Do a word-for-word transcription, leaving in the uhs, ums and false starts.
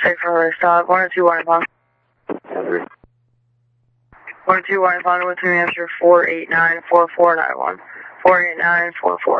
safe for stop. one oh two Warren Pond. one oh two Warren Pond with New Hampshire four eight nine four four nine one. four eight nine four four.